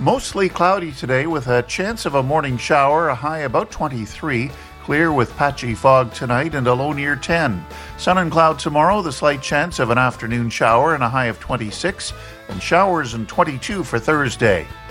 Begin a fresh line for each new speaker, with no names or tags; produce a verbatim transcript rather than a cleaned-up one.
Mostly cloudy today with a chance of a morning shower, a high about twenty-three. Clear with patchy fog tonight and a low near ten. Sun and cloud tomorrow, the slight chance of an afternoon shower and a high of twenty-six. And showers and twenty-two for Thursday.